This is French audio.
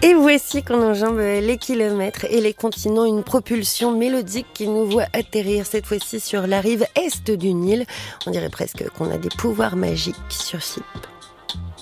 Et voici qu'on enjambe les kilomètres et les continents, une propulsion mélodique qui nous voit atterrir cette fois-ci sur la rive est du Nil. On dirait presque qu'on a des pouvoirs magiques sur Chypre.